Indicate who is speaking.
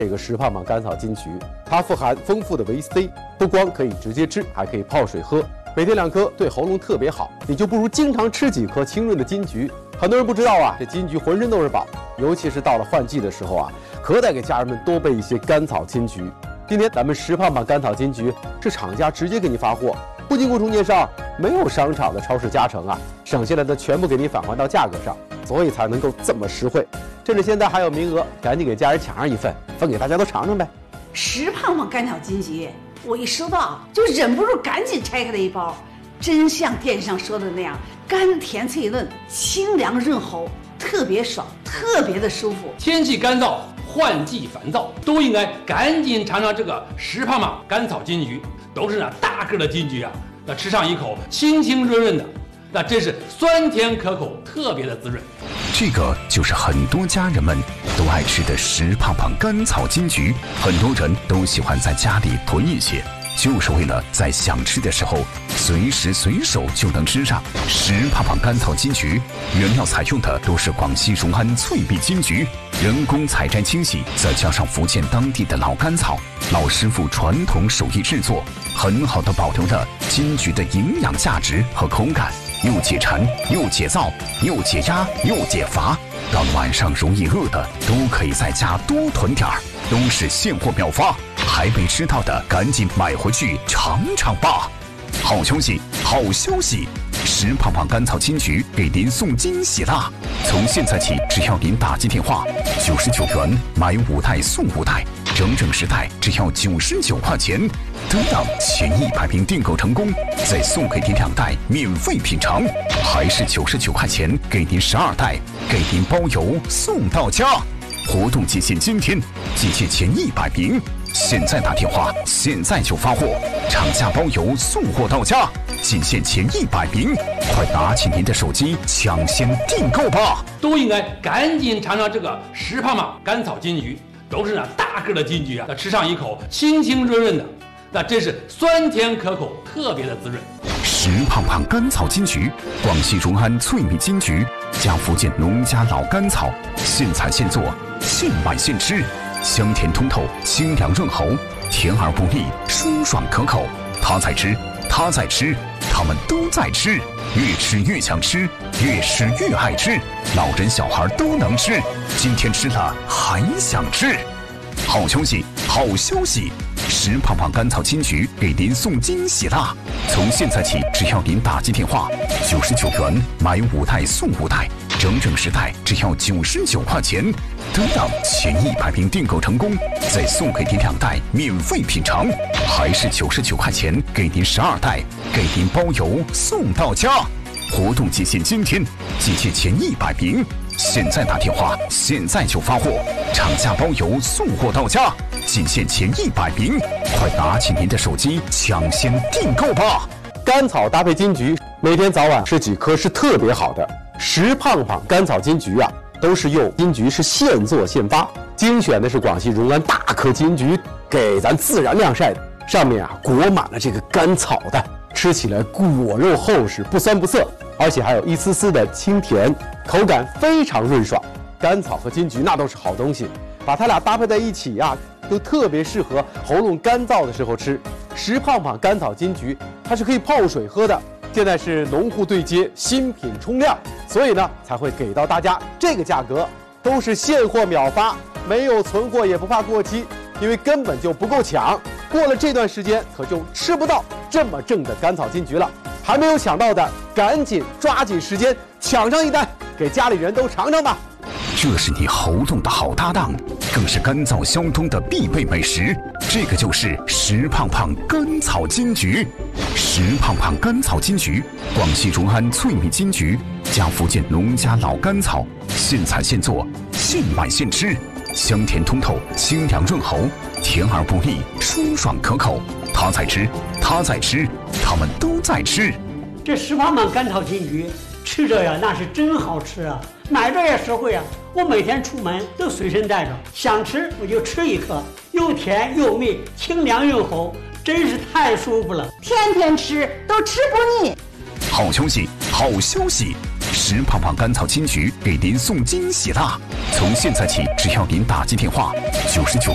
Speaker 1: 这个石胖胖甘草金桔，它富含丰富的维 C， 不光可以直接吃，还可以泡水喝，每天2颗对喉咙特别好。你就不如经常吃几颗清润的金桔。很多人不知道啊，这金桔浑身都是宝，尤其是到了换季的时候啊，可得给家人们多备一些甘草金桔。今天咱们石胖胖甘草金桔是厂家直接给你发货，不经过中间商，没有商场的超市加成啊，省下来的全部给你返还到价格上，所以才能够这么实惠。趁着现在还有名额，赶紧给家人抢上一份，分给大家都尝尝呗。
Speaker 2: 石胖胖甘草金桔，我一收到就忍不住赶紧拆开了一包，真像电视上说的那样，甘甜脆嫩，清凉润喉，特别爽，特别的舒服。
Speaker 3: 天气干燥，换季烦躁，都应该赶紧尝尝这个石胖胖甘草金桔，都是那大个的金桔啊，那吃上一口清清润润的，那真是酸甜可口，特别的滋润。
Speaker 4: 这个就是很多家人们都爱吃的石胖胖甘草金桔，很多人都喜欢在家里囤一些，就是为了在想吃的时候随时随手就能吃上。石胖胖甘草金桔原料采用的都是广西荣安脆蜜金桔，人工采摘清洗，再加上福建当地的老甘草，老师傅传统手艺制作，很好的保留了金桔的营养价值和口感，又解馋又解燥又解压又解乏。到了晚上容易饿的，都可以在家多囤点儿，都是现货秒发，还没吃到的赶紧买回去尝尝吧。好消息，好消息！石胖胖甘草金桔给您送惊喜啦！从现在起，只要您打进电话，99元买5袋送5袋，整整10袋只要99块钱。得到前100名订购成功，再送给您2袋免费品尝，还是99块钱给您12袋，给您包邮送到家。活动期限今天，集结前100名。现在打电话，现在就发货，厂家包邮送货到家，仅限前100名，快拿起您的手机抢先订购吧！
Speaker 3: 都应该赶紧尝尝这个石胖胖甘草金桔，都是那大个的金桔啊，那吃上一口清清润润的，那真是酸甜可口，特别的滋润。
Speaker 4: 石胖胖甘草金桔，广西荣安脆蜜金桔加福建农家老甘草，现采现做，现买现吃，香甜通透，清凉润喉，甜而不腻，舒爽可口。他在吃，他在吃，他们都在吃，越吃越想吃，越吃越爱吃，老人小孩都能吃，今天吃了还想吃。好消息，好消息！石胖胖甘草金桔给您送惊喜啦！从现在起，只要您打进电话，99元买5袋送5袋，整整10袋只要99块钱。得到前100名订购成功，再送给您2袋免费品尝，还是99块钱给您12袋，给您包邮送到家。活动期限今天，集结前100名。现在打电话，现在就发货，厂家包邮送货到家，仅限前100名，快拿起您的手机抢先订购吧！
Speaker 1: 甘草搭配金桔，每天早晚吃几颗是特别好的。石胖胖甘草金桔啊，都是用金桔是现做现发，精选的是广西荣安大颗金桔，给咱自然晾晒的，上面啊裹满了这个甘草的，吃起来果肉厚实，不酸不涩，而且还有一丝丝的清甜，口感非常润爽。甘草和金桔那都是好东西，把它俩搭配在一起啊，都特别适合喉咙干燥的时候吃。石胖胖甘草金桔它是可以泡水喝的，现在是农户对接，新品冲量，所以呢才会给到大家这个价格，都是现货秒发，没有存货也不怕过期，因为根本就不够抢。过了这段时间可就吃不到这么正的甘草金桔了。还没有抢到的，赶紧抓紧时间抢上一单，给家里人都尝尝吧。
Speaker 4: 这是你喉咙的好搭档，更是干燥消冬的必备美食。这个就是石胖胖甘草金桔。石胖胖甘草金桔，广西荣安脆蜜金桔加福建农家老甘草，现采现做，现买现吃，香甜通透，清凉润喉，甜而不腻，舒爽可口。他在吃，他在吃，他们都在吃。
Speaker 5: 这石胖胖甘草金桔吃着呀，那是真好吃啊！买着也实惠啊！我每天出门都随身带着，想吃我就吃一颗，又甜又蜜，清凉润喉，真是太舒服了。
Speaker 2: 天天吃都吃不腻。
Speaker 4: 好消息，好消息！石胖胖甘草金桔给您送惊喜啦！从现在起，只要您打进电话99